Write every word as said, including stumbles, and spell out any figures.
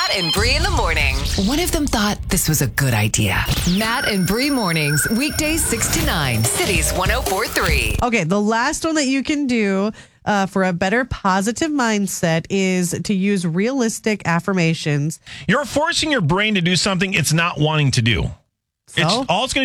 Matt and Bree in the morning. One of them thought this was a good idea. Matt and Bree mornings, weekdays six to nine. Cities one oh four point three. Okay, the last one that you can do uh, for a better positive mindset is to use realistic affirmations. You're forcing your brain to do something it's not wanting to do. So? It's all it's going